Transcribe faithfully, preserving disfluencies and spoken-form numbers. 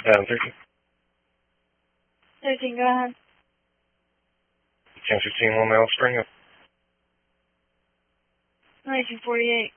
Um, thirteen. thirteen, go ahead. ten fifteen Long Meadow Spring. nineteen forty-eight.